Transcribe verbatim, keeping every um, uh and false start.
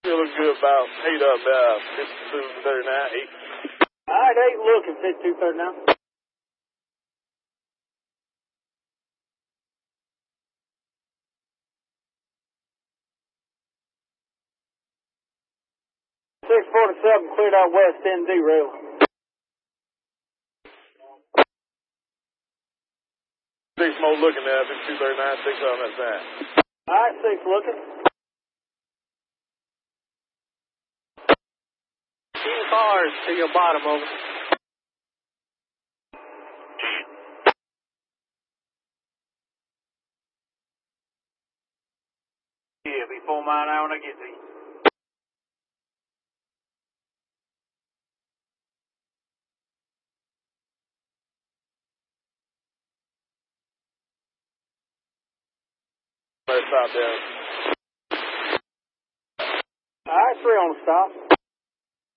Feeling good about eight up, uh, fifty-two thirty-nine, eight. All right, eight looking, fifty-two thirty-nine. six forty-seven cleared out west N D rail. Six more looking there, fifty-two thirty-nine, six on that side. All right, six looking. Two cars to your bottom, over. Yeah, be four mile an hour when I get to you. Let's stop there. All right, three on the stop.